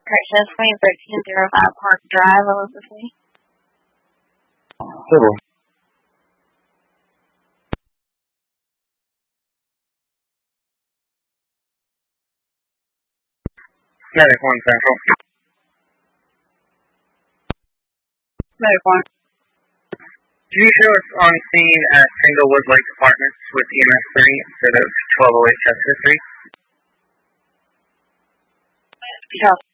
Chesney, 1305 Park Drive, Elizabeth. Civil. Medic 1 Central. Medic 1. Do you show us on scene at Singlewood Lake Apartments with EMS 3 instead of 1208 Chester Street? Sure.